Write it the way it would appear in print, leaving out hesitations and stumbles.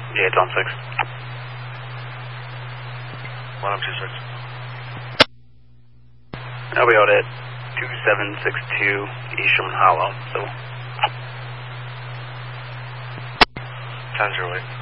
Yeah, it's on 6. 1026. I'll be out at 2762 East Sherman Hollow, so. 1008.